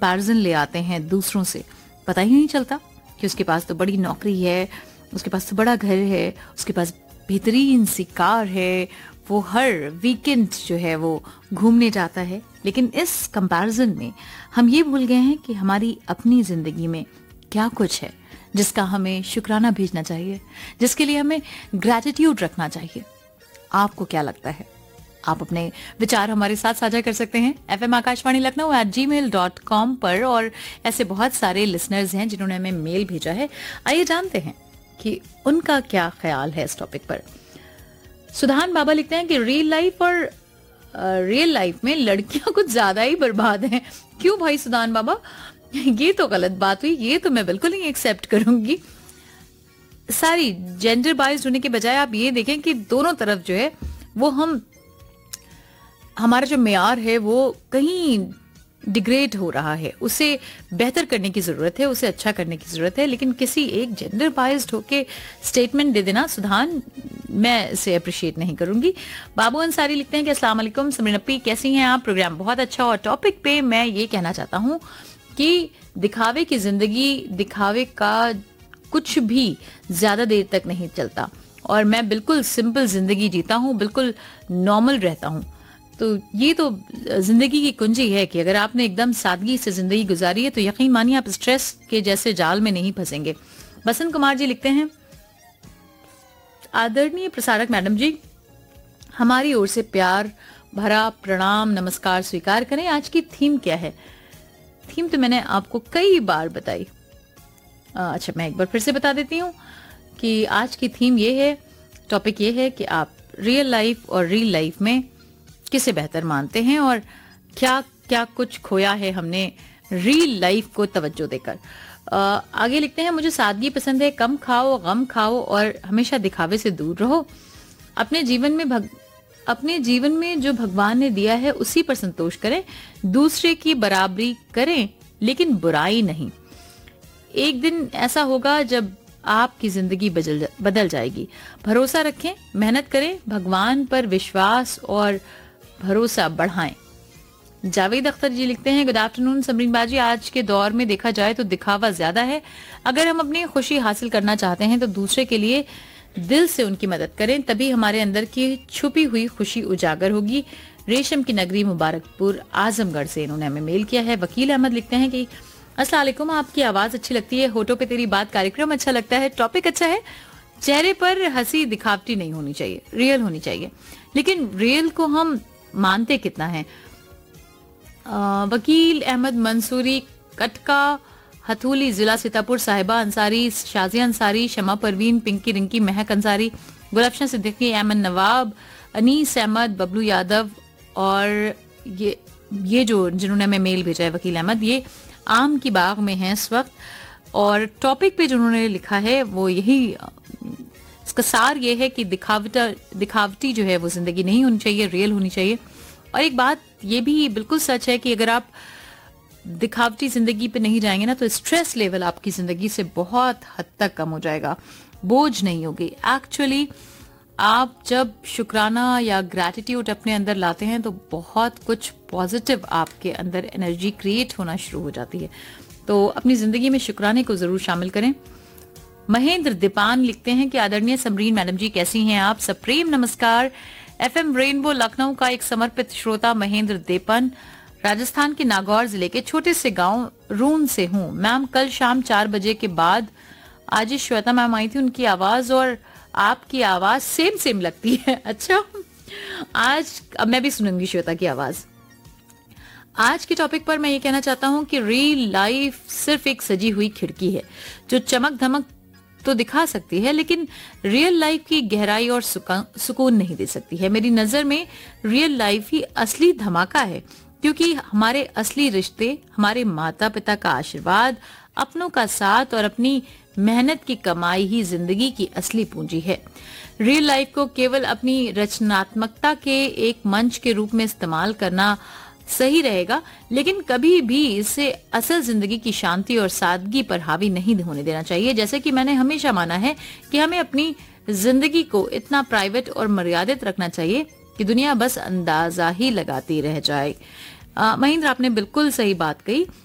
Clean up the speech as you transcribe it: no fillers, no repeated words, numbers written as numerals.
Comparison ले आते हैं दूसरों से, पता ही नहीं चलता कि उसके पास तो बड़ी नौकरी है, उसके पास तो बड़ा घर है, उसके पास बेहतरीन सी कार है, वो हर वीकेंड जो है वो घूमने जाता है। लेकिन इस कंपैरिजन में हम ये भूल गए हैं कि हमारी अपनी जिंदगी में क्या कुछ है जिसका हमें शुक्राना भेजना चाहिए, जिसके लिए हमें ग्रैटिट्यूड रखना चाहिए। आपको क्या लगता है? आप अपने विचार हमारे साथ साझा कर सकते हैं FM आकाशवाणी लखनऊ @gmail.com पर। और ऐसे बहुत सारे लिसनर्स हैं जिन्होंने हमें मेल भेजा है, आइए जानते हैं कि उनका क्या ख्याल है इस टॉपिक पर। सुधान बाबा लिखते हैं कि रियल लाइफ में लड़कियां कुछ ज्यादा ही बर्बाद हैं। क्यों भाई सुधान बाबा, ये तो गलत बात हुई, ये तो मैं बिल्कुल नहीं एक्सेप्ट करूंगी। सारी जेंडर बाइज्ड होने के बजाय आप ये देखें कि दोनों तरफ जो है वो हमारा जो मेयार है वो कहीं डिग्रेड हो रहा है, उसे बेहतर करने की जरूरत है, उसे अच्छा करने की जरूरत है। लेकिन किसी एक जेंडर बाइज्ड होके स्टेटमेंट दे देना सुधान, मैं इसे अप्रिशिएट नहीं करूंगी। बाबू अंसारी लिखते हैं कि अस्सलाम वालेकुम समरीन अपी, कैसी हैं आप? प्रोग्राम बहुत अच्छा। और टॉपिक पे मैं ये कहना चाहता हूँ कि दिखावे की जिंदगी, दिखावे का कुछ भी ज्यादा देर तक नहीं चलता। और मैं बिल्कुल सिंपल जिंदगी जीता हूँ, बिल्कुल नॉर्मल रहता हूँ। तो ये तो जिंदगी की कुंजी है कि अगर आपने एकदम सादगी से जिंदगी गुजारी है तो यकीन मानिए आप स्ट्रेस के जैसे जाल में नहीं फंसेंगे। बसंत कुमार जी लिखते हैं, आदरणीय प्रसारक मैडम जी, हमारी ओर से प्यार भरा प्रणाम नमस्कार स्वीकार करें। आज की थीम क्या है? थीम तो मैंने आपको कई बार बताई। अच्छा, मैं एक बार फिर से बता देती हूँ कि आज की थीम ये है, टॉपिक ये है कि आप रियल लाइफ और रील लाइफ में किसे बेहतर मानते हैं और क्या क्या कुछ खोया है हमने रियल लाइफ को तवज्जो देकर। आगे लिखते हैं, मुझे सादगी पसंद है, कम खाओ गम खाओ और हमेशा दिखावे से दूर रहो। अपने जीवन में जो भगवान ने दिया है उसी पर संतोष करें, दूसरे की बराबरी करें लेकिन बुराई नहीं। एक दिन ऐसा होगा जब आपकी जिंदगी बदल जाएगी। भरोसा रखें, मेहनत करें, भगवान पर विश्वास और भरोसा बढ़ाएं। जावेद अख्तर जी लिखते हैं, गुड आफ्टरनून समरीन बाजी, आज के दौर में देखा जाए तो दिखावा ज्यादा है। अगर हम अपनी खुशी हासिल करना चाहते हैं तो दूसरे के लिए दिल से उनकी मदद करें, तभी हमारे अंदर की छुपी हुई खुशी उजागर होगी। रेशम की नगरी मुबारकपुर आजमगढ़ से इन्होंने हमें मेल किया है। वकील अहमद लिखते हैं कि अस्सलाम वालेकुम, आपकी आवाज अच्छी लगती है, होठों पे तेरी बात कार्यक्रम अच्छा लगता है, टॉपिक अच्छा है, चेहरे पर हंसी दिखावटी नहीं होनी चाहिए, रियल होनी चाहिए। लेकिन रियल को हम मानते कितना है? वकील अहमद मंसूरी, कटका, हथूली, जिला सीतापुर, साहिबा अंसारी, शाजिया अंसारी, शमा परवीन, पिंकी रिंकी, महक अंसारी, गुलफशन सिद्दीकी, अहमद नवाब, अनीस अहमद, बबलू यादव और ये जो जिन्होंने हमें मेल भेजा है वकील अहमद, ये आम की बाग में हैं इस वक्त। और टॉपिक पे जो उन्होंने लिखा है वो यही, इसका सार ये है कि दिखावटी जो है वो जिंदगी नहीं होनी चाहिए, रियल होनी चाहिए। और एक बात ये भी बिल्कुल सच है कि अगर आप दिखावटी जिंदगी पे नहीं जाएंगे ना तो स्ट्रेस लेवल आपकी जिंदगी से बहुत हद तक कम हो जाएगा, बोझ नहीं होगी। एक्चुअली आप जब शुक्राना या ग्रैटिट्यूड अपने अंदर लाते हैं तो बहुत कुछ पॉजिटिव आपके अंदर एनर्जी क्रिएट होना शुरू हो जाती है। तो अपनी जिंदगी में शुक्राने को जरूर शामिल करें। महेंद्र दीपान लिखते हैं कि आदरणीय समरीन मैडम जी, कैसी हैं आप? सप्रेम नमस्कार। FM रेनबो लखनऊ का एक समर्पित श्रोता महेंद्र दीपन, राजस्थान के नागौर जिले के छोटे से गांव रून से हूं। मैम, कल शाम 4 बजे के बाद आज श्वेता मैम आई थी, उनकी आवाज और आपकी आवाज सेम लगती है। अच्छा, अब मैं भी सुनूंगी श्वेता की आवाज। आज के टॉपिक पर मैं ये कहना चाहता हूं कि रियल लाइफ सिर्फ एक सजी हुई खिड़की है जो चमक धमक तो दिखा सकती है लेकिन रियल लाइफ की गहराई और सुकून नहीं दे सकती है। मेरी नजर में रियल लाइफ ही असली धमाका है, क्योंकि हमारे असली रिश्ते, हमारे माता पिता का आशीर्वाद, अपनों का साथ और अपनी मेहनत की कमाई ही जिंदगी की असली पूंजी है। रियल लाइफ को केवल अपनी रचनात्मकता के एक मंच के रूप में इस्तेमाल करना सही रहेगा, लेकिन कभी भी इसे असल जिंदगी की शांति और सादगी पर हावी नहीं होने देना चाहिए। जैसे कि मैंने हमेशा माना है कि हमें अपनी जिंदगी को इतना प्राइवेट और मर्यादित रखना चाहिए कि दुनिया बस अंदाजा ही लगाती रह जाए। महेंद्र, आपने बिल्कुल सही बात कही